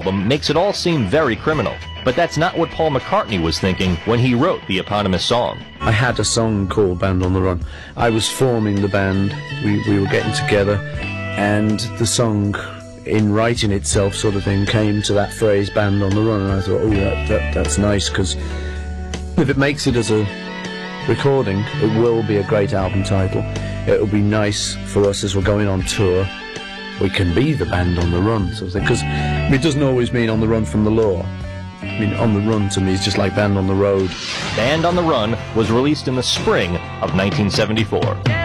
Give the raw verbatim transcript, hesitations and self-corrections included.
album makes it all seem very criminal. But that's not what Paul McCartney was thinking when he wrote the eponymous song. I had a song called Band on the Run. I was forming the band, we, we were getting together, and the song, in writing itself sort of thing, came to that phrase, Band on the Run, and I thought, oh, that, that, that's nice, because if it makes it as a recording, it will be a great album title. It'll be nice for us as we're going on tour. We can be the band on the run, sort of thing, because I mean, it doesn't always mean on the run from the law. I mean, on the run to me is just like band on the road. Band on the Run was released in the spring of nineteen seventy-four.